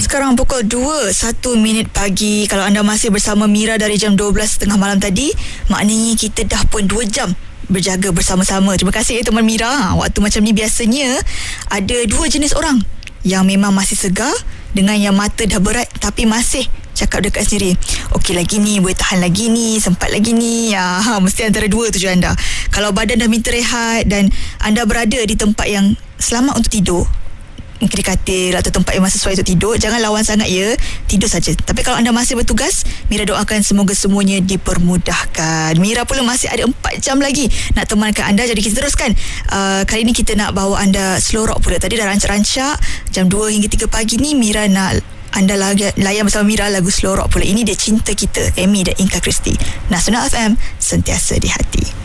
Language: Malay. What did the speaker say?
Sekarang pukul 2:01 pagi. Kalau anda masih bersama Mira dari jam 12.30 malam tadi, maknanya kita dah pun 2 jam berjaga bersama-sama. Terima kasih teman Mira. Waktu macam ni biasanya ada 2 jenis orang yang memang masih segar dengan yang mata dah berat tapi masih cakap dekat sendiri, okey lagi ni, boleh tahan lagi ni, sempat lagi ni. Mesti antara 2 tu je anda. Kalau badan dah minta rehat dan anda berada di tempat yang selamat untuk tidur, mungkin di katil atau tempat yang sesuai untuk tidur, jangan lawan sangat ya, tidur saja. Tapi kalau anda masih bertugas, Mira doakan semoga semuanya dipermudahkan. Mira pula masih ada 4 jam lagi nak temankan anda. Jadi kita teruskan. Kali ni kita nak bawa anda slow rock pula. Tadi dah rancak-rancak jam 2 hingga 3 pagi ni Mira nak anda layan bersama Mira lagu slow rock pula. Ini dia Cinta Kita, Amy dan Inka Christie. Nasional FM, sentiasa di hati.